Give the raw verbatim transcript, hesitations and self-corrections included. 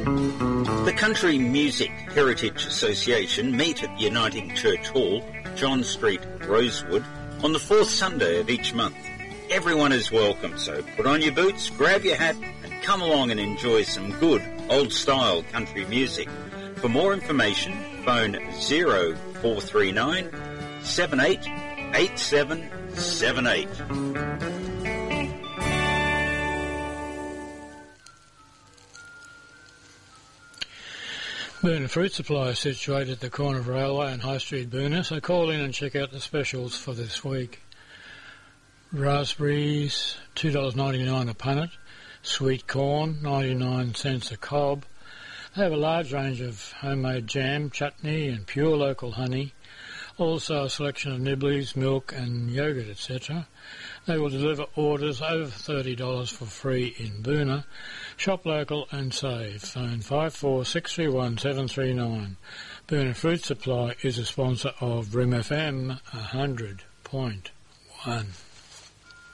The Country Music Heritage Association meet at Uniting Church Hall, John Street, Rosewood, on the fourth Sunday of each month. Everyone is welcome, so put on your boots, grab your hat, and come along and enjoy some good old-style country music. For more information, phone zero four three nine, seven eight eight seven seven eight. Boona Fruit Supply is situated at the corner of Railway and High Street, Boona, so call in and check out the specials for this week. Raspberries, two dollars ninety-nine a punnet. Sweet corn, ninety-nine cents a cob. They have a large range of homemade jam, chutney and pure local honey. Also a selection of nibblies, milk and yoghurt, et cetera. They will deliver orders over thirty dollars for free in Boona. Shop local and save. Phone five four six three one seven three nine. Boona Fruit Supply is a sponsor of R I M F M one hundred point one.